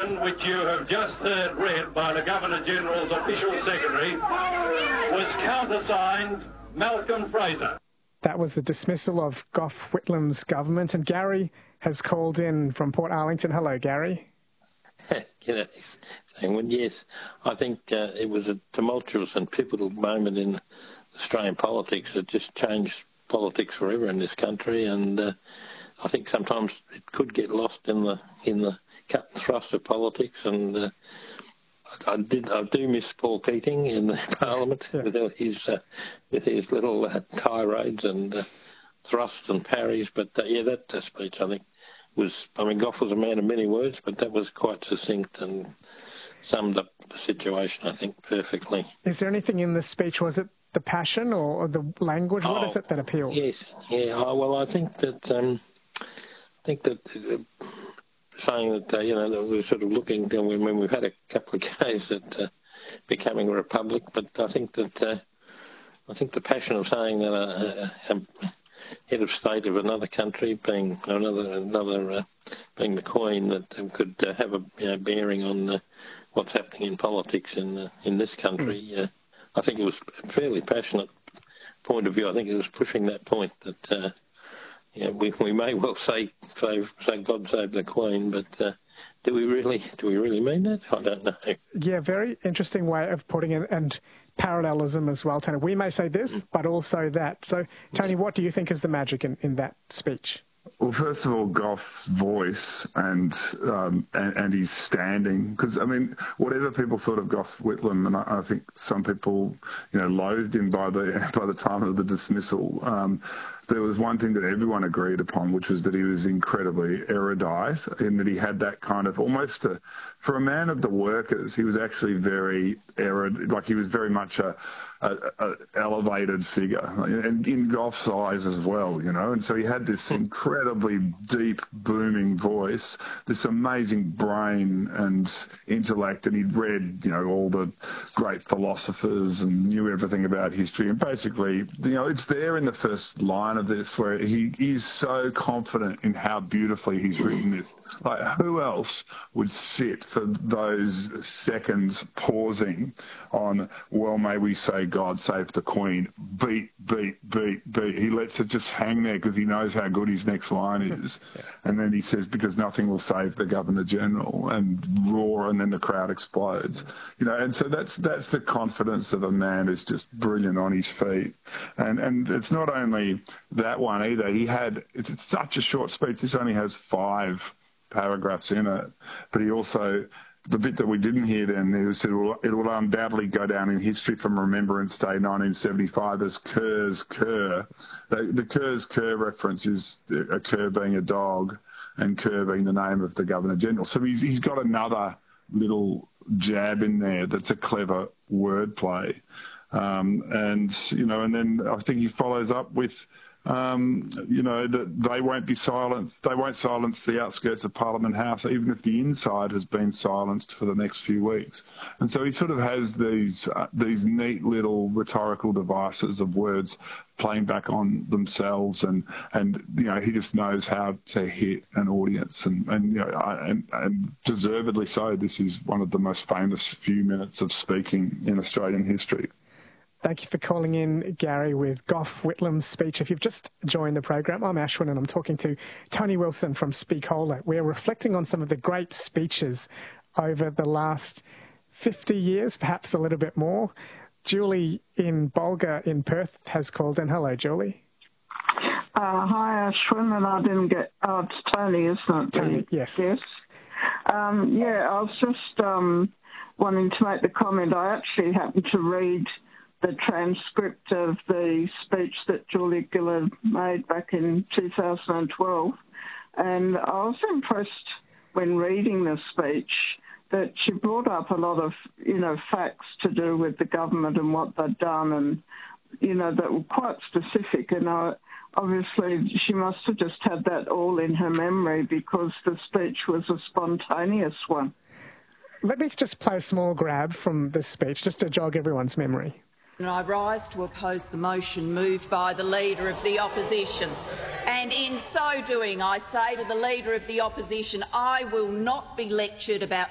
proclamation which you have just heard read by the Governor-General's official secretary was countersigned Malcolm Fraser. That was the dismissal of Gough Whitlam's government, and Gary has called in from Port Arlington. Hello, Gary. G'day, Simon. Yes, I think it was a tumultuous and pivotal moment in Australian politics. It just changed politics forever in this country, and I think sometimes it could get lost in the cut and thrust of politics. And I do miss Paul Keating in the Parliament with his little tirades and thrusts and parries. But that speech, I think, Gough was a man of many words, but that was quite succinct and summed up the situation, I think, perfectly. Is there anything in the speech? Was it the passion or the language? What is it that appeals? Yes, yeah. I think that saying that that we're sort of looking when we've had a couple of goes at becoming a republic, but I think the passion of saying that a head of state of another country, being being the Queen, that could have a bearing on what's happening in politics in this country. I think it was a fairly passionate point of view. I think it was pushing that point that we may well say God save the Queen, but do we really mean that? I don't know. Yeah, very interesting way of putting it, and parallelism as well, Tony. We may say this, but also that. So, Tony, what do you think is the magic in that speech? Well, first of all, Gough's voice and his standing, because whatever people thought of Gough Whitlam, and I think some people, loathed him by the time of the dismissal. There was one thing that everyone agreed upon, which was that he was incredibly erudite, in that he had that kind of almost for a man of the workers, he was actually very erudite, like he was very much a elevated figure, and in Gough's eyes as well, and so he had this incredibly deep, booming voice, this amazing brain and intellect, and he'd read, all the great philosophers and knew everything about history, and basically, it's there in the first line of this where he is so confident in how beautifully he's written this. Like, who else would sit for those seconds pausing on, well, may we say God save the Queen, beat, beat, beat, beat. He lets it just hang there because he knows how good his next line is. And then he says, because nothing will save the Governor-General, and roar, and then the crowd explodes. And so that's the confidence of a man who's just brilliant on his feet. And it's not only that one either. It's such a short speech. This only has 5 paragraphs in it, but he also, the bit that we didn't hear then, he said it will undoubtedly go down in history from Remembrance Day 1975 as Kerr's Kerr. The Kerr's Kerr reference is a Kerr being a dog and Kerr being the name of the Governor-General. So he's got another little jab in there that's a clever wordplay. And then I think he follows up with, that they won't be silenced. They won't silence the outskirts of Parliament House, even if the inside has been silenced for the next few weeks. And so he sort of has these neat little rhetorical devices of words playing back on themselves, and he just knows how to hit an audience, and deservedly so. This is one of the most famous few minutes of speaking in Australian history. Thank you for calling in, Gary, with Gough Whitlam's speech. If you've just joined the program, I'm Ashwin, and I'm talking to Tony Wilson from Speakola. We're reflecting on some of the great speeches over the last 50 years, perhaps a little bit more. Julie in Bulga in Perth has called in. Hello, Julie. Hi, Ashwin, and I didn't get... it's Tony, isn't it? Tony, yes. Yes. I was just wanting to make the comment. I actually happened to read the transcript of the speech that Julia Gillard made back in 2012, and I was impressed when reading the speech that she brought up a lot of, facts to do with the government and what they'd done, and, that were quite specific, and obviously she must have just had that all in her memory because the speech was a spontaneous one. Let me just play a small grab from this speech, just to jog everyone's memory. And I rise to oppose the motion moved by the Leader of the Opposition. And in so doing, I say to the Leader of the Opposition, I will not be lectured about